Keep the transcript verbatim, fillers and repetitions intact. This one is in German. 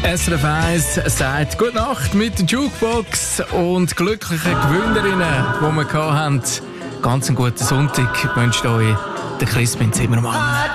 S R F eins sagt Gute Nacht mit der Jukebox und glücklichen Gewinnerinnen, die wir hatten. Ganz einen guten Sonntag wünscht euch der Crispin Zimmermann.